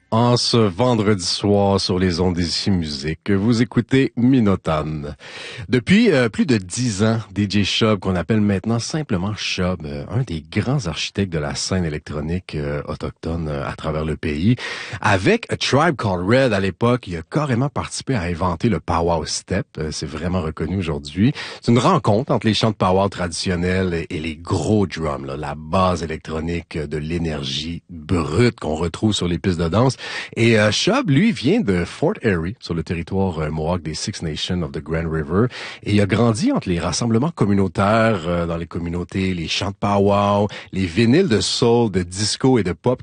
En ce vendredi soir sur les ondes d'Ici Musique, vous écoutez Minotan. Depuis plus de 10 ans, DJ Shub, qu'on appelle maintenant simplement Shub, un des grands architectes de la scène électronique autochtone à travers le pays. Avec A Tribe Called Red à l'époque, il a carrément participé à inventer le powwow step. C'est vraiment reconnu aujourd'hui. C'est une rencontre entre les chants de powwow traditionnels et les gros drums, là, la base électronique de l'énergie brute qu'on retrouve sur les pistes de danse. Et Shub, lui, vient de Fort Erie, sur le territoire Mohawk des Six Nations of the Grand River. Et il a grandi entre les rassemblements communautaires dans les communautés, les chants de powwow, les vinyles de soul, de disco et de pop